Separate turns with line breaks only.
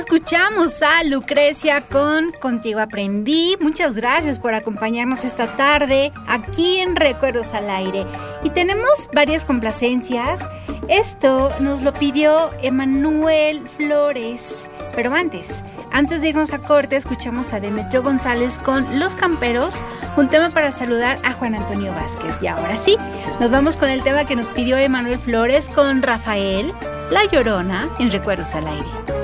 escuchamos a Lucrecia con Contigo Aprendí. Muchas gracias por acompañarnos esta tarde aquí en Recuerdos al Aire. Y tenemos varias complacencias. Esto nos lo pidió Emanuel Flores. Pero antes de irnos a corte, escuchamos a Demetrio González con Los Camperos, un tema para saludar a Juan Antonio Vázquez. Y ahora sí, nos vamos con el tema que nos pidió Emanuel Flores con Rafael, La Llorona, en Recuerdos al Aire.